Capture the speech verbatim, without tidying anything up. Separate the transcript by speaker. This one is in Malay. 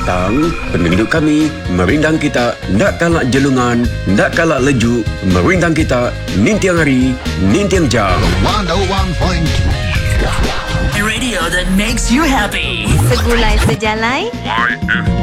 Speaker 1: petang, penduduk kami merindang kita nak kalak jelungan, nak kalak leju, merindang kita nintiang hari, nintiang jam.
Speaker 2: one oh one point three
Speaker 3: Radio that makes you happy.
Speaker 4: Segulai sejalai.
Speaker 2: Y F